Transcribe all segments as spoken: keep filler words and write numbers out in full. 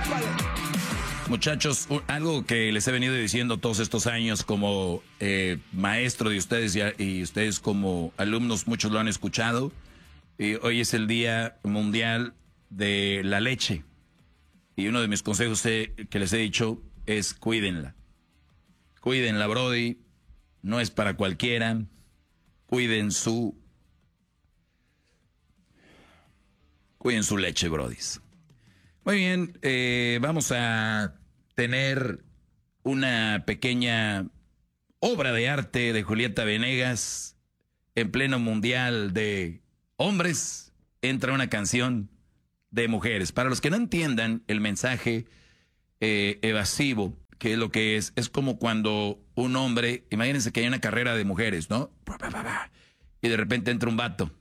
Muchachos, algo que les he venido diciendo todos estos años como eh, maestro de ustedes y, y ustedes como alumnos, muchos lo han escuchado. Y hoy es el Día Mundial de la Leche. Y uno de mis consejos eh, que les he dicho es cuídenla. Cuídenla, Brody. No es para cualquiera. Cuiden su... Cuiden su leche, Brodis. Muy bien, eh, vamos a tener una pequeña obra de arte de Julieta Venegas en pleno mundial de hombres. Entra una canción de mujeres. Para los que no entiendan el mensaje eh, evasivo, que es lo que es, es como cuando un hombre, imagínense que hay una carrera de mujeres, ¿no? Y de repente entra un vato.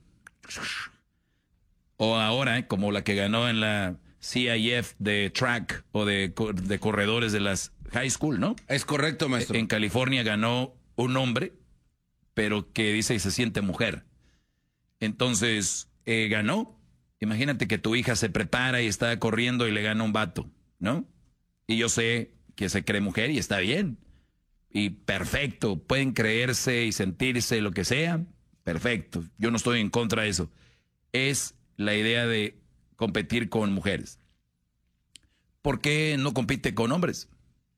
O ahora, como la que ganó en la C I F de track o de, de corredores de las high school, ¿no? Es correcto, maestro. En California ganó un hombre, pero que dice que se siente mujer. Entonces, eh, ganó. Imagínate que tu hija se prepara y está corriendo y le gana un vato, ¿no? Y yo sé que se cree mujer y está bien. Y perfecto, pueden creerse y sentirse lo que sea, perfecto. Yo no estoy en contra de eso. Es la idea de competir con mujeres. ¿Por qué no compite con hombres?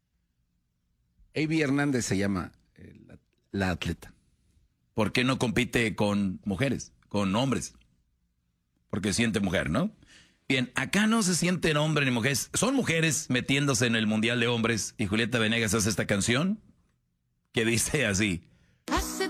A B Hernández se llama eh, la, la atleta. ¿Por qué no compite con mujeres, con hombres? Porque siente mujer, ¿no? Bien, acá no se sienten hombre ni mujeres. Son mujeres metiéndose en el Mundial de Hombres y Julieta Venegas hace esta canción que dice así.